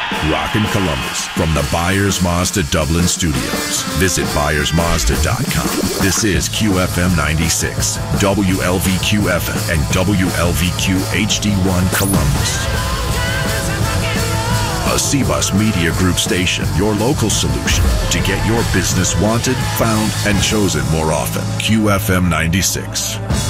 Rockin' Columbus from the Byers Mazda Dublin studios. Visit ByersMazda.com. This is QFM 96, WLVQ FM, and WLVQ HD1 Columbus. A C-Bus Media Group station, your local solution to get your business wanted, found, and chosen more often. QFM 96.